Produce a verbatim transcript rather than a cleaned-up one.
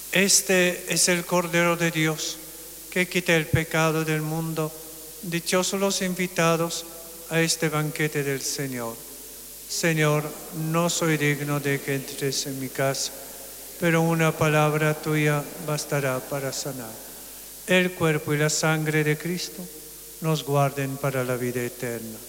Este es el Cordero de Dios, que quita el pecado del mundo. Dichosos los invitados a este banquete del Señor. Señor, no soy digno de que entres en mi casa, pero una palabra tuya bastará para sanar. El cuerpo y la sangre de Cristo nos guarden para la vida eterna.